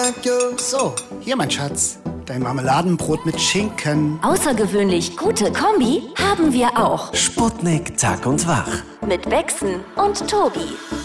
So, hier mein Schatz. Dein Marmeladenbrot mit Schinken. Außergewöhnlich gute Kombi haben wir auch. Sputnik Tag und Wach. Mit Wechseln und Tobi.